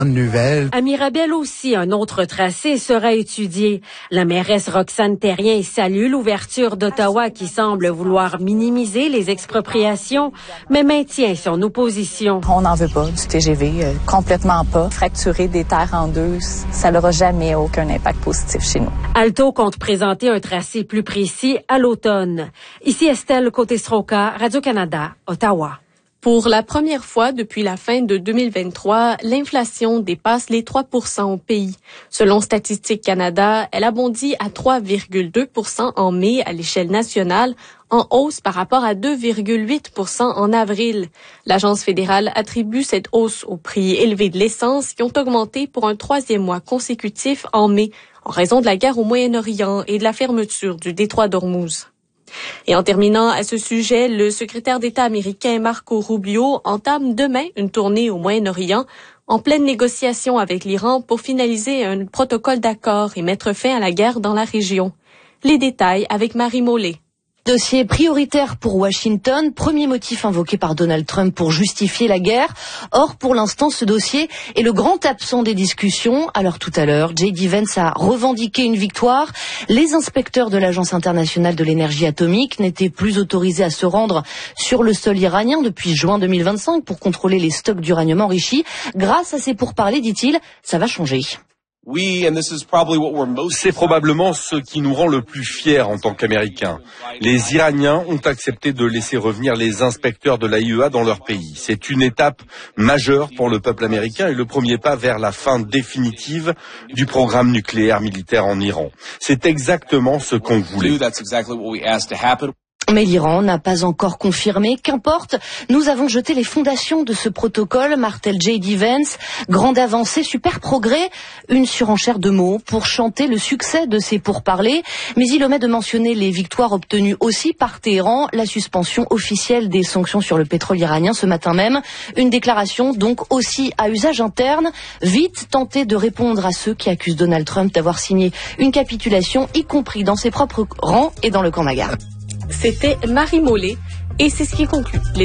Nouvelle. À Mirabel aussi, un autre tracé sera étudié. La mairesse Roxane Terrien salue l'ouverture d'Ottawa qui semble vouloir minimiser les expropriations, mais maintient son opposition. On n'en veut pas du TGV, complètement pas. Fracturer des terres en deux, ça n'aura jamais aucun impact positif chez nous. Alto compte présenter un tracé plus précis à l'automne. Ici Estelle Côté-Stroka, Radio-Canada, Ottawa. Pour la première fois depuis la fin de 2023, l'inflation dépasse les 3 % au pays. Selon Statistique Canada, elle a bondi à 3,2 % en mai à l'échelle nationale, en hausse par rapport à 2,8 % en avril. L'Agence fédérale attribue cette hausse aux prix élevés de l'essence qui ont augmenté pour un 3e mois consécutif en mai, en raison de la guerre au Moyen-Orient et de la fermeture du détroit d'Ormuz. Et en terminant à ce sujet, le secrétaire d'État américain Marco Rubio entame demain une tournée au Moyen-Orient en pleine négociation avec l'Iran pour finaliser un protocole d'accord et mettre fin à la guerre dans la région. Les détails avec Marie Mollet. Dossier prioritaire pour Washington, premier motif invoqué par Donald Trump pour justifier la guerre. Or, pour l'instant, ce dossier est le grand absent des discussions. Alors tout à l'heure, J.D. Vance a revendiqué une victoire. Les inspecteurs de l'Agence internationale de l'énergie atomique n'étaient plus autorisés à se rendre sur le sol iranien depuis juin 2025 pour contrôler les stocks d'uranium enrichi. Grâce à ces pourparlers, dit-il, ça va changer. C'est probablement ce qui nous rend le plus fiers en tant qu'Américains. Les Iraniens ont accepté de laisser revenir les inspecteurs de l'AIEA dans leur pays. C'est une étape majeure pour le peuple américain et le premier pas vers la fin définitive du programme nucléaire militaire en Iran. C'est exactement ce qu'on voulait. Mais l'Iran n'a pas encore confirmé. Qu'importe, nous avons jeté les fondations de ce protocole, martèle J.D. Vance. Grande avancée, super progrès, une surenchère de mots pour chanter le succès de ces pourparlers. Mais il omet de mentionner les victoires obtenues aussi par Téhéran, la suspension officielle des sanctions sur le pétrole iranien ce matin même. Une déclaration donc aussi à usage interne. Vite tenter de répondre à ceux qui accusent Donald Trump d'avoir signé une capitulation, y compris dans ses propres rangs et dans le camp MAGA. C'était Marie Mollet et c'est ce qui conclut